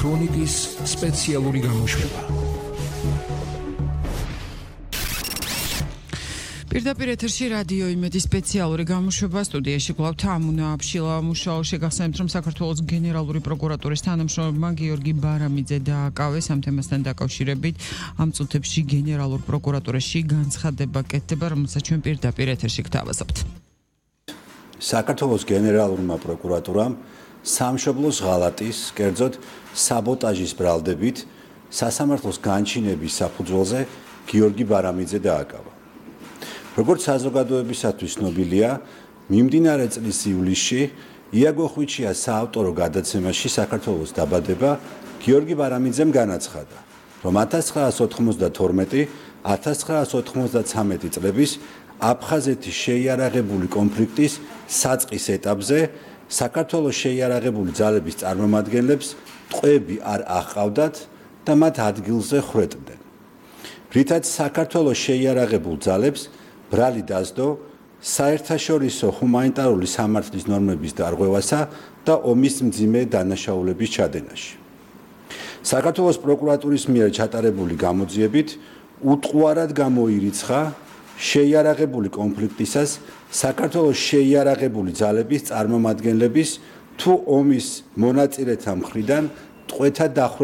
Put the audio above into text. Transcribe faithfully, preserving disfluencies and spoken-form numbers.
ქრონიკის სპეციალური გამოშვება. პირდაპირ ეთერში რადიო იმედის სპეციალური გამოშვება სტუდიაში გლავთ ამუნა აბშილა მუშაო შეგახსენებთ რომ საქართველოს გენერალური პროკურატურის თანამშრომლებმა გიორგი ბარამიძე დააკავეს ამ თემასთან დაკავშირებით ამ წუთებში გენერალურ პროკურატურაში განცხადება კეთდება რომელსაც ჩვენ პირდაპირ ეთერში გთავაზობთ. საქართველოს გენერალურმა პროკურატურამ სამშობლოს ღალატის, კერძოდ საბოტაჟის ბრალდებით სასამართლოს განჩინების საფუძველზე გიორგი ბარამიძე დააკავა. როგორც საზოგადოებისათვის ცნობილია, მიმდინარე წლის ივლისში იაგო ხვიჩიას საავტორო გადაცემაში საქართველოს დაბადება გიორგი ბარამიძემ განაცხადა, რომ ათას ცხრაას ოთხმოცდათორმეტი - ათას ცხრაას ოთხმოცდათვრამეტი წლების აფხაზეთის შეიარაღებული კონფლიქტის საწყის ეტაპზე საქართველოს შეიარაღებული ძალების წარმომადგენლებს ტყვეები არ აჰყავდათ და მათ ადგილზე ხრეტდნენ. რითაც საქართველოს შეიარაღებულ ძალებს ბრალი დასდო საერთაშორისო ჰუმანიტარული სამართლის ნორმების დარღვევასა და ომის მძიმე დანაშაულების ჩადენაში. საქართველოს პროკურატურის მიერ ჩატარებული გამოძიებით უტყუარად გამოირიცხა შეიარაღებული კონფლიქტისას საქართველოს შეიარაღებული ძალების წარმომადგენლების თუ ომის მონაწილეთა მხრიდან ტყვეთა